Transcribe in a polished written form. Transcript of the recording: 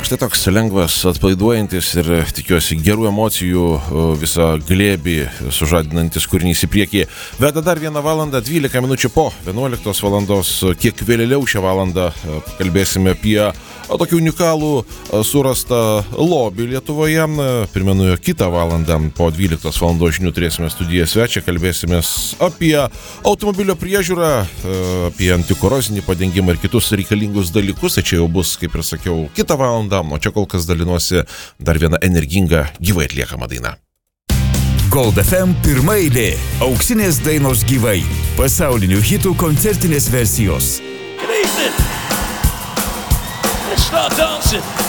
štai toks lengvas, atpalaiduojantis ir tikiuosi gerų emocijų visą glėbį sužadinantis kūrinys į priekį. Veda dar 1 valandą 12 minučių po 11 valandos. Kiek vėliau šią valandą kalbėsime apie tokį unikalų surastą lobį Lietuvoje. Primenu, kitą valandą po 12 valandos žinių turėsime studiją svečią. Kalbėsimės apie automobilio priežiūrą, apie antikorozinį padengimą ir kitus reikalingus dalykus. Tai čia jau bus, kaip ir sakiau, kitą valandą, o čia kol kas dalinuosi dar viena energinga gyvai atliekama daina. Gold FM pirma eilė. Auksinės dainos gyvai. Pasaulinių hitų koncertinės versijos. Good evening. Let's start dancing.